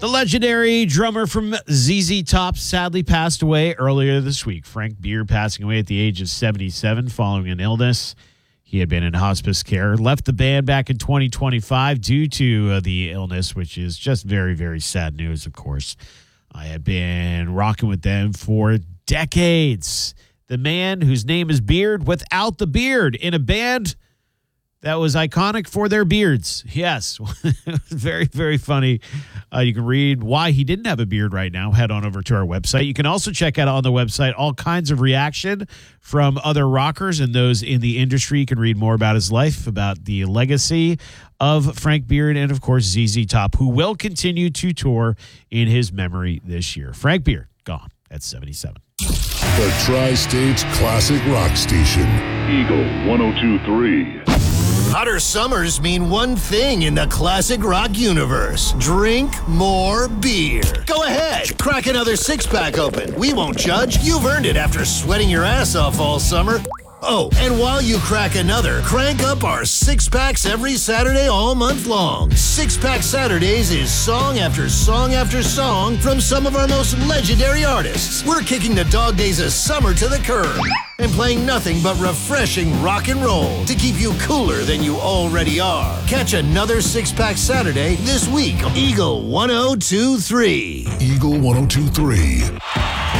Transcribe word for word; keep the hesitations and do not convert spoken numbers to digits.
The legendary drummer from Z Z Top sadly passed away earlier this week. Frank Beard passing away at the age of seventy-seven following an illness. He had been in hospice care, left the band back in twenty twenty-five due to uh, the illness, which is just very, very sad news, of course. I had been rocking with them for decades. The man whose name is Beard without the beard in a band that was iconic for their beards. Yes, very, very funny. Uh, you can read why he didn't have a beard right now. Head on over to our website. You can also check out on the website all kinds of reaction from other rockers and those in the industry. You can read more about his life, about the legacy of Frank Beard, and, of course, Z Z Top, who will continue to tour in his memory this year. Frank Beard, gone at seventy-seven. The Tri-States Classic Rock Station. Eagle one oh two point three. Hotter summers mean one thing in the classic rock universe. Drink more beer. Go ahead, crack another six-pack open. We won't judge. You've earned it after sweating your ass off all summer. Oh, and while you crack another, crank up our six-packs every Saturday all month long. Six-Pack Saturdays is song after song after song from some of our most legendary artists. We're kicking the dog days of summer to the curb and playing nothing but refreshing rock and roll to keep you cooler than you already are. Catch another Six-Pack Saturday this week on Eagle one oh two point three. Eagle one oh two point three.